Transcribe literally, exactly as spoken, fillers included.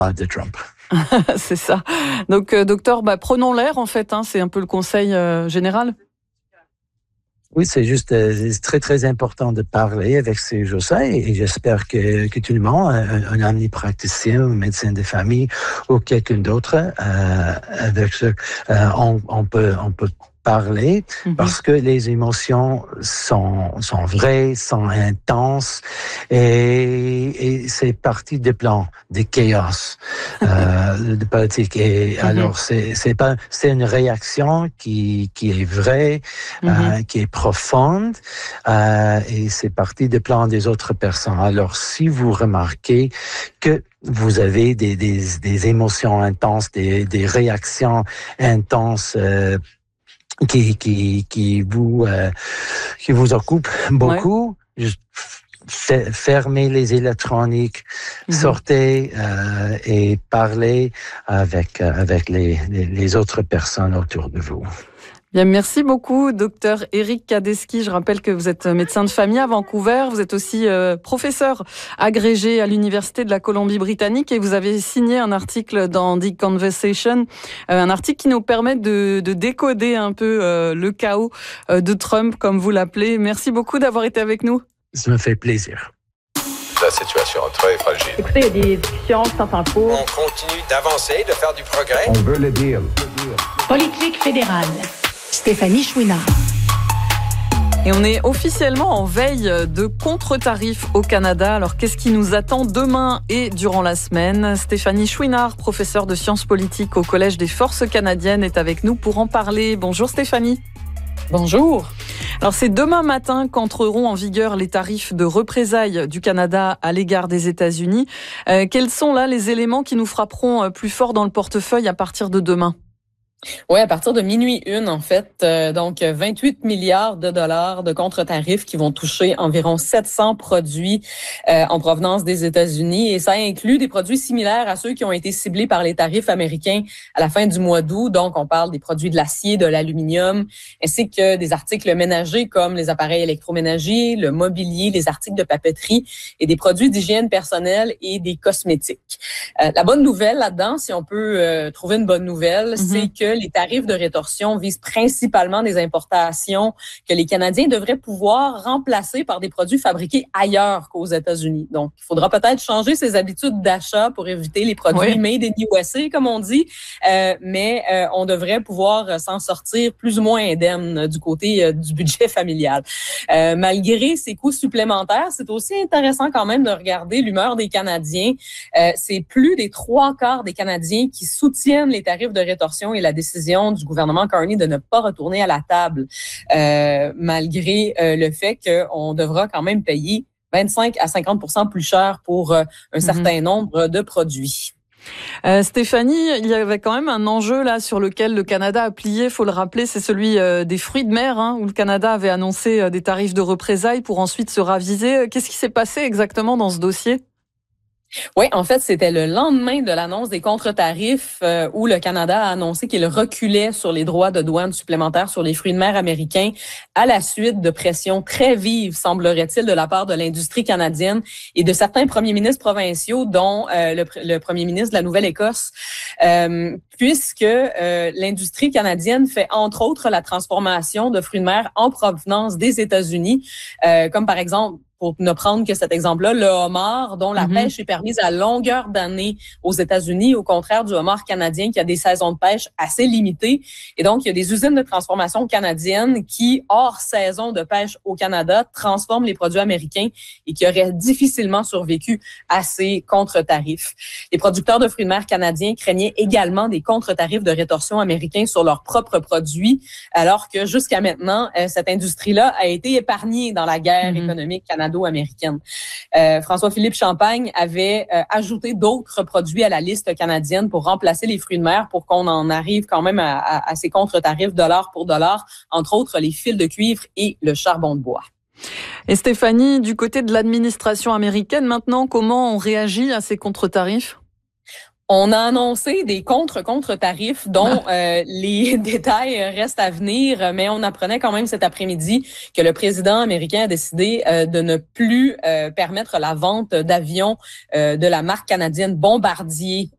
de Trump. C'est ça. Donc, euh, docteur, bah, prenons l'air, en fait. Hein, c'est un peu le conseil euh, général. Oui, c'est juste euh, c'est très, très important de parler avec ces gens-là et, et j'espère que, que tout le monde, un, un ami praticien, un médecin de famille ou quelqu'un d'autre, euh, avec ce, euh, on, on peut, on peut parler mm-hmm. parce que les émotions sont, sont vraies, sont intenses et, et c'est partie des plans, des chaos euh, de politique. Et mm-hmm. alors, c'est, c'est pas, c'est une réaction qui, qui est vraie, mm-hmm. euh, qui est profonde euh, et c'est partie des plans des autres personnes. Alors, si vous remarquez que vous avez des, des, des émotions intenses, des, des réactions intenses, euh, qui qui qui vous euh, qui vous occupe beaucoup. Ouais. Juste fermez les électroniques, mm-hmm. sortez euh, et parlez avec avec les, les les autres personnes autour de vous. Bien, merci beaucoup, docteur Éric Kadeski. Je rappelle que vous êtes médecin de famille à Vancouver. Vous êtes aussi euh, professeur agrégé à l'Université de la Colombie-Britannique et vous avez signé un article dans The Conversation, euh, un article qui nous permet de, de décoder un peu euh, le chaos euh, de Trump, comme vous l'appelez. Merci beaucoup d'avoir été avec nous. Ça me fait plaisir. La situation est très fragile. Écoutez, il y a des discussions qui sont en cours. On continue d'avancer, de faire du progrès. On veut le deal. Politique fédérale. Stéphanie Chouinard. Et on est officiellement en veille de contre-tarifs au Canada. Alors, qu'est-ce qui nous attend demain et durant la semaine ? Stéphanie Chouinard, professeure de sciences politiques au Collège des Forces canadiennes, est avec nous pour en parler. Bonjour Stéphanie. Bonjour. Alors, c'est demain matin qu'entreront en vigueur les tarifs de représailles du Canada à l'égard des États-Unis. Euh, quels sont là les éléments qui nous frapperont plus fort dans le portefeuille à partir de demain ? Oui, à partir de minuit une, en fait, euh, donc vingt-huit milliards de dollars de contre-tarifs qui vont toucher environ sept cents produits euh, en provenance des États-Unis et ça inclut des produits similaires à ceux qui ont été ciblés par les tarifs américains à la fin du mois d'août. Donc, on parle des produits de l'acier, de l'aluminium, ainsi que des articles ménagers comme les appareils électroménagers, le mobilier, les articles de papeterie et des produits d'hygiène personnelle et des cosmétiques. Euh, la bonne nouvelle là-dedans, si on peut euh, trouver une bonne nouvelle, mm-hmm. c'est que les tarifs de rétorsion visent principalement des importations que les Canadiens devraient pouvoir remplacer par des produits fabriqués ailleurs qu'aux États-Unis. Donc, il faudra peut-être changer ses habitudes d'achat pour éviter les produits oui. made in U S A, comme on dit, euh, mais euh, on devrait pouvoir s'en sortir plus ou moins indemne du côté euh, du budget familial. Euh, malgré ces coûts supplémentaires, c'est aussi intéressant quand même de regarder l'humeur des Canadiens. Euh, c'est plus des trois quarts des Canadiens qui soutiennent les tarifs de rétorsion et la décision du gouvernement Carney de ne pas retourner à la table, euh, malgré euh, le fait qu'on devra quand même payer vingt-cinq à cinquante pour cent plus cher pour euh, un mm-hmm. certain nombre de produits. Euh, Stéphanie, il y avait quand même un enjeu là sur lequel le Canada a plié, faut le rappeler, c'est celui euh, des fruits de mer, hein, où le Canada avait annoncé euh, des tarifs de représailles pour ensuite se raviser. Qu'est-ce qui s'est passé exactement dans ce dossier ? Oui, en fait, c'était le lendemain de l'annonce des contre-tarifs euh, où le Canada a annoncé qu'il reculait sur les droits de douane supplémentaires sur les fruits de mer américains à la suite de pressions très vives, semblerait-il, de la part de l'industrie canadienne et de certains premiers ministres provinciaux, dont euh, le, le premier ministre de la Nouvelle-Écosse, euh, puisque euh, l'industrie canadienne fait entre autres la transformation de fruits de mer en provenance des États-Unis, euh, comme par exemple, pour ne prendre que cet exemple-là, le homard, dont la mm-hmm. pêche est permise à longueur d'année aux États-Unis, au contraire du homard canadien qui a des saisons de pêche assez limitées. Et donc, il y a des usines de transformation canadiennes qui, hors saison de pêche au Canada, transforment les produits américains et qui auraient difficilement survécu à ces contre-tarifs. Les producteurs de fruits de mer canadiens craignaient également des contre-tarifs de rétorsion américains sur leurs propres produits, alors que jusqu'à maintenant, cette industrie-là a été épargnée dans la guerre mm-hmm. économique canadienne. américaine. Euh, François-Philippe Champagne avait euh, ajouté d'autres produits à la liste canadienne pour remplacer les fruits de mer pour qu'on en arrive quand même à, à, à ces contre-tarifs dollar pour dollar, entre autres les fils de cuivre et le charbon de bois. Et Stéphanie, du côté de l'administration américaine, maintenant, comment on réagit à ces contre-tarifs ? On a annoncé des contre-contre-tarifs dont euh, les détails restent à venir, mais on apprenait quand même cet après-midi que le président américain a décidé euh, de ne plus euh, permettre la vente d'avions euh, de la marque canadienne Bombardier